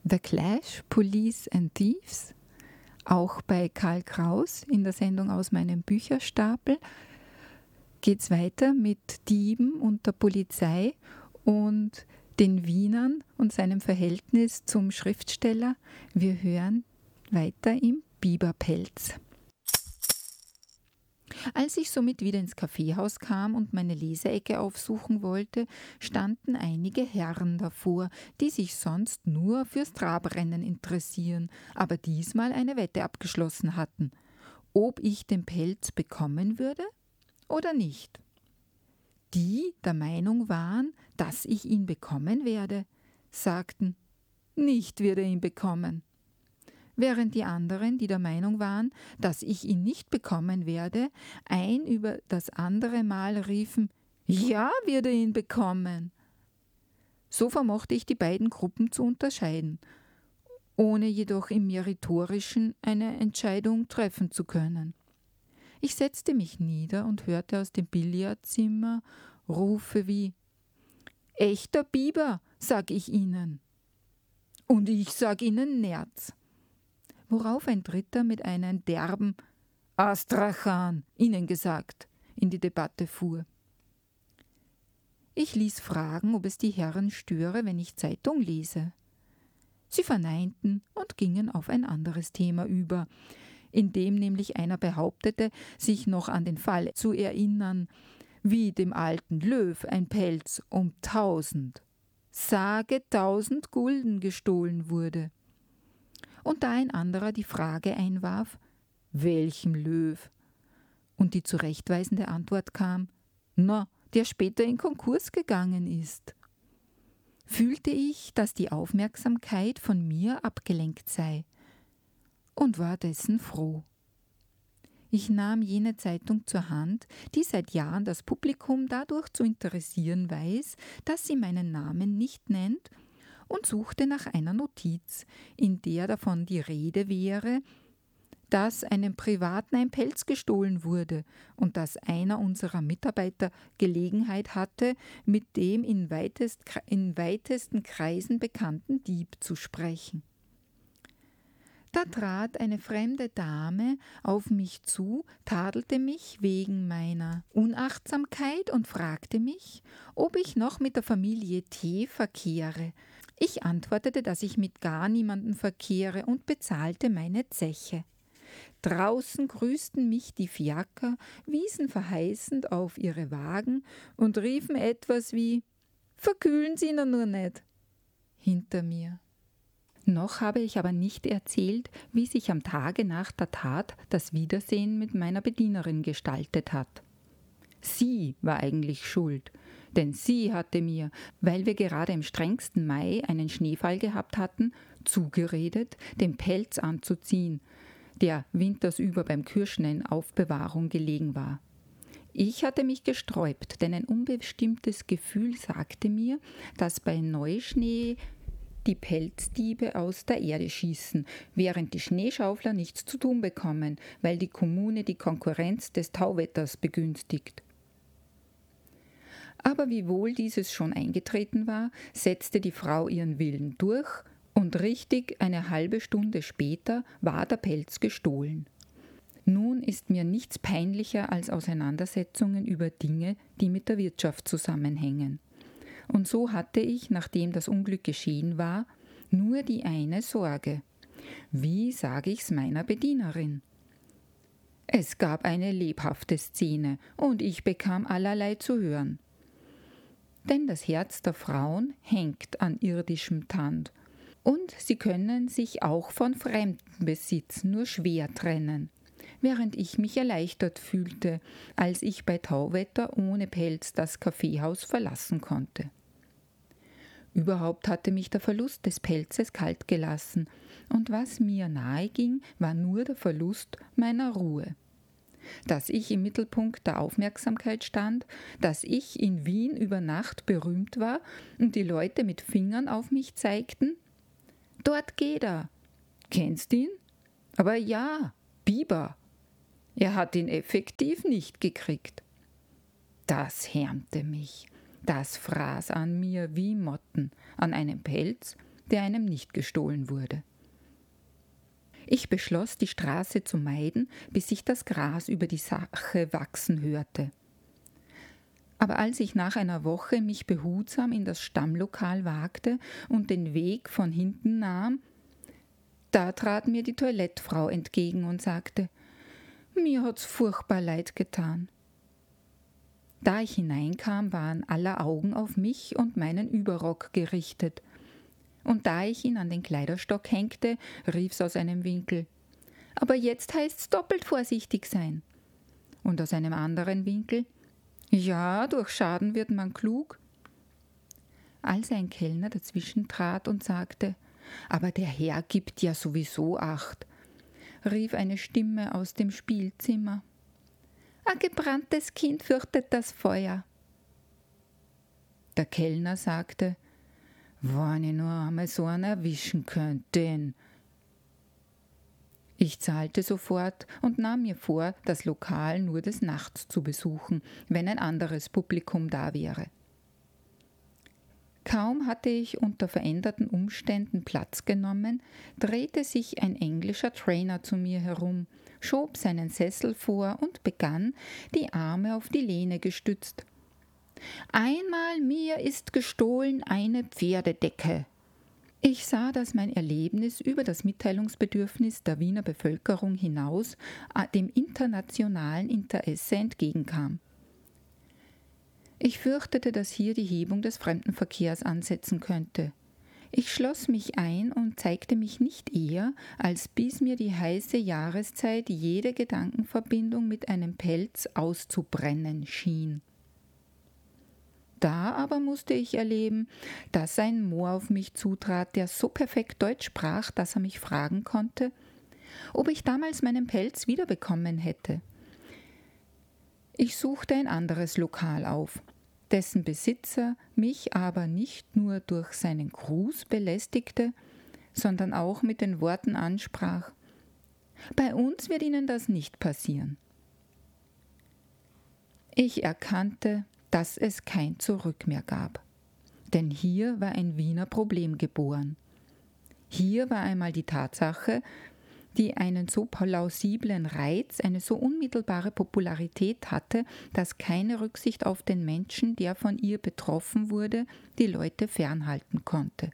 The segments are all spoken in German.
The Clash, Police and Thieves, auch bei Karl Kraus in der Sendung aus meinem Bücherstapel, geht es weiter mit Dieben und der Polizei und den Wienern und seinem Verhältnis zum Schriftsteller. Wir hören weiter im Biberpelz. Als ich somit wieder ins Kaffeehaus kam und meine Leseecke aufsuchen wollte, standen einige Herren davor, die sich sonst nur fürs Trabrennen interessieren, aber diesmal eine Wette abgeschlossen hatten, ob ich den Pelz bekommen würde oder nicht. Die der Meinung waren, dass ich ihn bekommen werde, sagten, nicht wird er ihn bekommen. Während die anderen, die der Meinung waren, dass ich ihn nicht bekommen werde, ein über das andere Mal riefen, ja, wird er ihn bekommen. So vermochte ich die beiden Gruppen zu unterscheiden, ohne jedoch im Meritorischen eine Entscheidung treffen zu können. Ich setzte mich nieder und hörte aus dem Billardzimmer Rufe wie »Echter Biber, sag ich Ihnen!« »Und ich sag Ihnen Nerz!« Worauf ein Dritter mit einem derben »Astrachan, Ihnen gesagt«, in die Debatte fuhr. Ich ließ fragen, ob es die Herren störe, wenn ich Zeitung lese. Sie verneinten und gingen auf ein anderes Thema über, in dem nämlich einer behauptete, sich noch an den Fall zu erinnern, wie dem alten Löw ein Pelz um 1000 Gulden gestohlen wurde. Und da ein anderer die Frage einwarf, welchem Löw? Und die zurechtweisende Antwort kam, na, der später in Konkurs gegangen ist. Fühlte ich, dass die Aufmerksamkeit von mir abgelenkt sei und war dessen froh. Ich nahm jene Zeitung zur Hand, die seit Jahren das Publikum dadurch zu interessieren weiß, dass sie meinen Namen nicht nennt, und suchte nach einer Notiz, in der davon die Rede wäre, dass einem Privaten ein Pelz gestohlen wurde und dass einer unserer Mitarbeiter Gelegenheit hatte, mit dem in weitesten Kreisen bekannten Dieb zu sprechen. Da trat eine fremde Dame auf mich zu, tadelte mich wegen meiner Unachtsamkeit und fragte mich, ob ich noch mit der Familie T. verkehre. Ich antwortete, dass ich mit gar niemandem verkehre und bezahlte meine Zeche. Draußen grüßten mich die Fiaker, wiesen verheißend auf ihre Wagen und riefen etwas wie »Verkühlen Sie ihn nur nicht« hinter mir. Noch habe ich aber nicht erzählt, wie sich am Tage nach der Tat das Wiedersehen mit meiner Bedienerin gestaltet hat. Sie war eigentlich schuld, denn sie hatte mir, weil wir gerade im strengsten Mai einen Schneefall gehabt hatten, zugeredet, den Pelz anzuziehen, der wintersüber beim Kirschen in Aufbewahrung gelegen war. Ich hatte mich gesträubt, denn ein unbestimmtes Gefühl sagte mir, dass bei Neuschnee die Pelzdiebe aus der Erde schießen, während die Schneeschaufler nichts zu tun bekommen, weil die Kommune die Konkurrenz des Tauwetters begünstigt. Aber wiewohl dieses schon eingetreten war, setzte die Frau ihren Willen durch und richtig eine halbe Stunde später war der Pelz gestohlen. Nun ist mir nichts peinlicher als Auseinandersetzungen über Dinge, die mit der Wirtschaft zusammenhängen. Und so hatte ich, nachdem das Unglück geschehen war, nur die eine Sorge. Wie sage ich's meiner Bedienerin? Es gab eine lebhafte Szene und ich bekam allerlei zu hören. Denn das Herz der Frauen hängt an irdischem Tand und sie können sich auch von Fremdenbesitz nur schwer trennen, während ich mich erleichtert fühlte, als ich bei Tauwetter ohne Pelz das Kaffeehaus verlassen konnte. Überhaupt hatte mich der Verlust des Pelzes kalt gelassen, und was mir nahe ging, war nur der Verlust meiner Ruhe. Dass ich im Mittelpunkt der Aufmerksamkeit stand, dass ich in Wien über Nacht berühmt war und die Leute mit Fingern auf mich zeigten. »Dort geht er! Kennst ihn? Aber ja, Biber! Er hat ihn effektiv nicht gekriegt.« Das härmte mich. Das fraß an mir wie Motten, an einem Pelz, der einem nicht gestohlen wurde. Ich beschloss, die Straße zu meiden, bis ich das Gras über die Sache wachsen hörte. Aber als ich nach einer Woche mich behutsam in das Stammlokal wagte und den Weg von hinten nahm, da trat mir die Toilettfrau entgegen und sagte: »Mir hat's furchtbar leid getan.« Da ich hineinkam, waren aller Augen auf mich und meinen Überrock gerichtet. Und da ich ihn an den Kleiderstock hängte, rief's aus einem Winkel: »Aber jetzt heißt's doppelt vorsichtig sein.« Und aus einem anderen Winkel: »Ja, durch Schaden wird man klug.« Als ein Kellner dazwischen trat und sagte: »Aber der Herr gibt ja sowieso Acht«, rief eine Stimme aus dem Spielzimmer: »Ein gebranntes Kind fürchtet das Feuer.« Der Kellner sagte: »Wenn ich nur einmal so einen erwischen könnte.« Ich zahlte sofort und nahm mir vor, das Lokal nur des Nachts zu besuchen, wenn ein anderes Publikum da wäre. Kaum hatte ich unter veränderten Umständen Platz genommen, drehte sich ein englischer Trainer zu mir herum, schob seinen Sessel vor und begann, die Arme auf die Lehne gestützt: »Einmal mir ist gestohlen eine Pferdedecke.« Ich sah, dass mein Erlebnis über das Mitteilungsbedürfnis der Wiener Bevölkerung hinaus dem internationalen Interesse entgegenkam. Ich fürchtete, dass hier die Hebung des Fremdenverkehrs ansetzen könnte. Ich schloss mich ein und zeigte mich nicht eher, als bis mir die heiße Jahreszeit jede Gedankenverbindung mit einem Pelz auszubrennen schien. Da aber musste ich erleben, dass ein Mohr auf mich zutrat, der so perfekt Deutsch sprach, dass er mich fragen konnte, ob ich damals meinen Pelz wiederbekommen hätte. Ich suchte ein anderes Lokal auf, dessen Besitzer mich aber nicht nur durch seinen Gruß belästigte, sondern auch mit den Worten ansprach: »Bei uns wird Ihnen das nicht passieren.« Ich erkannte, dass es kein Zurück mehr gab. Denn hier war ein Wiener Problem geboren. Hier war einmal die Tatsache, die einen so plausiblen Reiz, eine so unmittelbare Popularität hatte, dass keine Rücksicht auf den Menschen, der von ihr betroffen wurde, die Leute fernhalten konnte.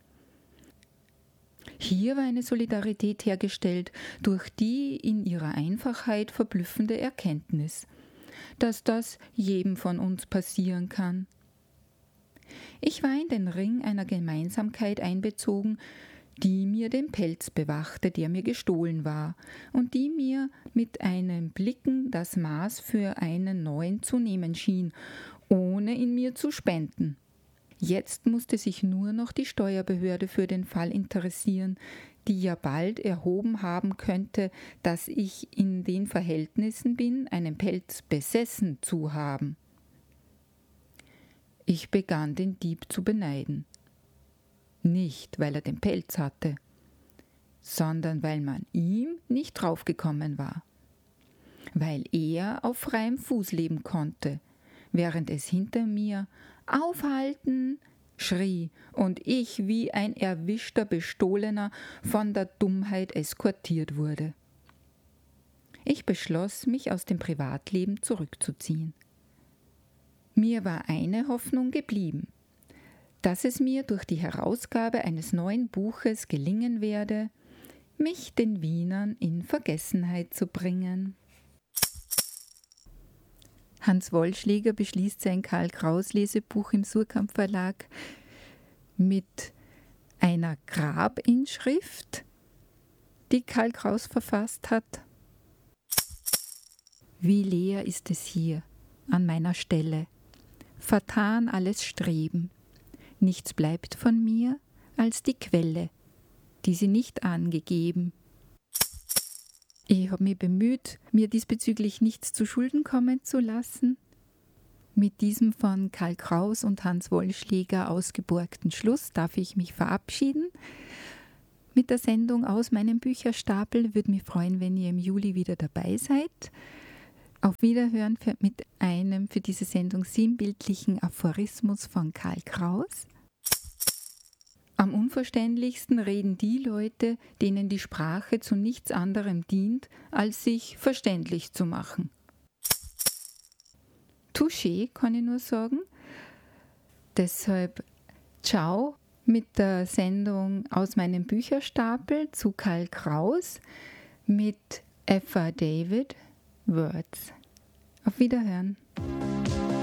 Hier war eine Solidarität hergestellt durch die in ihrer Einfachheit verblüffende Erkenntnis, dass das jedem von uns passieren kann. Ich war in den Ring einer Gemeinsamkeit einbezogen, die mir den Pelz bewachte, der mir gestohlen war, und die mir mit einem Blicken das Maß für einen neuen zu nehmen schien, ohne in mir zu spenden. Jetzt musste sich nur noch die Steuerbehörde für den Fall interessieren, die ja bald erhoben haben könnte, dass ich in den Verhältnissen bin, einen Pelz besessen zu haben. Ich begann den Dieb zu beneiden. Nicht, weil er den Pelz hatte, sondern weil man ihm nicht draufgekommen war. Weil er auf freiem Fuß leben konnte, während es hinter mir »Aufhalten!« schrie und ich wie ein erwischter Bestohlener von der Dummheit eskortiert wurde. Ich beschloss, mich aus dem Privatleben zurückzuziehen. Mir war eine Hoffnung geblieben: dass es mir durch die Herausgabe eines neuen Buches gelingen werde, mich den Wienern in Vergessenheit zu bringen. Hans Wollschläger beschließt sein Karl-Kraus-Lesebuch im Suhrkamp Verlag mit einer Grabinschrift, die Karl Kraus verfasst hat. Wie leer ist es hier, an meiner Stelle, vertan alles Streben. Nichts bleibt von mir als die Quelle, die sie nicht angegeben. Ich habe mich bemüht, mir diesbezüglich nichts zu Schulden kommen zu lassen. Mit diesem von Karl Kraus und Hans Wollschläger ausgeborgten Schluss darf ich mich verabschieden. Mit der Sendung aus meinem Bücherstapel würde mich freuen, wenn ihr im Juli wieder dabei seid. Auf Wiederhören mit einem für diese Sendung sinnbildlichen Aphorismus von Karl Kraus. Am unverständlichsten reden die Leute, denen die Sprache zu nichts anderem dient, als sich verständlich zu machen. Touché, kann ich nur sagen. Deshalb ciao mit der Sendung aus meinem Bücherstapel zu Karl Kraus mit F.A. David Words. Auf Wiederhören.